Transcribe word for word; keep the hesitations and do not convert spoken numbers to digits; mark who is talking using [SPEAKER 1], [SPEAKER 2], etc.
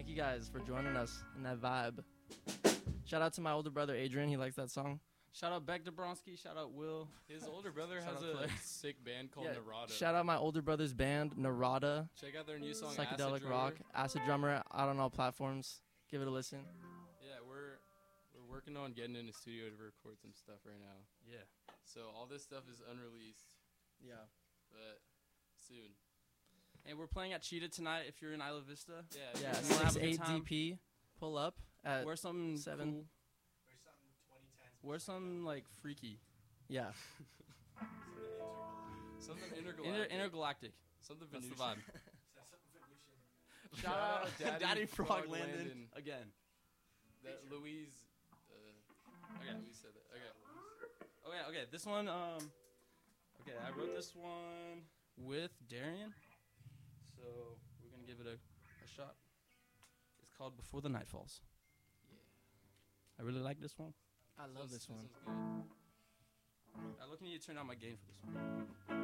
[SPEAKER 1] Thank you guys for joining us in that vibe. Shout out to my older brother Adrian. He likes that song.
[SPEAKER 2] Shout out Beck Dabronsky. Shout out Will.
[SPEAKER 3] His older brother
[SPEAKER 1] Shout
[SPEAKER 3] has
[SPEAKER 1] out
[SPEAKER 3] a
[SPEAKER 1] Claire.
[SPEAKER 3] sick band called
[SPEAKER 1] Yeah,
[SPEAKER 3] Narada.
[SPEAKER 1] shout out my older brother's band, Narada.
[SPEAKER 3] Check out their new song,
[SPEAKER 1] Psychedelic
[SPEAKER 3] Acid
[SPEAKER 1] rock.
[SPEAKER 3] Drummer.
[SPEAKER 1] Acid Drummer out on all platforms. Give it a listen.
[SPEAKER 3] Yeah, we're we're working on getting in the studio to record some stuff right now.
[SPEAKER 2] Yeah.
[SPEAKER 3] So all this stuff is unreleased,
[SPEAKER 1] Yeah.
[SPEAKER 3] but soon.
[SPEAKER 2] And we're playing at Cheetah tonight if you're in Isla Vista.
[SPEAKER 3] Yeah.
[SPEAKER 1] Yeah,
[SPEAKER 2] We're gonna have a
[SPEAKER 1] six
[SPEAKER 2] good
[SPEAKER 1] eight
[SPEAKER 2] time.
[SPEAKER 1] D P. Pull up at
[SPEAKER 2] Wear something
[SPEAKER 1] seven.
[SPEAKER 2] cool. Wear something like freaky.
[SPEAKER 1] Yeah.
[SPEAKER 3] Something
[SPEAKER 2] Inter-
[SPEAKER 3] intergalactic.
[SPEAKER 2] intergalactic.
[SPEAKER 3] Something
[SPEAKER 2] That's the
[SPEAKER 3] Venusian.
[SPEAKER 2] vibe. Shout out Daddy,
[SPEAKER 3] Daddy
[SPEAKER 2] Frog,
[SPEAKER 3] Frog
[SPEAKER 2] Landon,
[SPEAKER 3] Landon.
[SPEAKER 2] again.
[SPEAKER 3] That Louise. Uh,
[SPEAKER 2] Okay.
[SPEAKER 3] Louise said that. Okay.
[SPEAKER 2] Okay, okay. This one, um, okay, I wrote this one with Darian, so we're gonna give it a, a shot. It's called Before the Night Falls.
[SPEAKER 3] Yeah.
[SPEAKER 2] I really like this one.
[SPEAKER 1] I love this one.
[SPEAKER 3] one's good.
[SPEAKER 2] I'm looking at you to turn down my gain for this one.